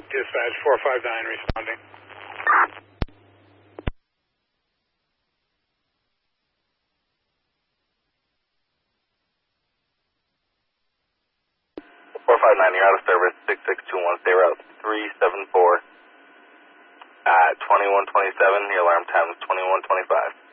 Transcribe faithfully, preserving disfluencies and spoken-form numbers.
Dispatch four five nine responding. four five nine, you're out of service, six six two one, stay route three seven four at twenty-one twenty-seven, your alarm time is twenty-one twenty-five.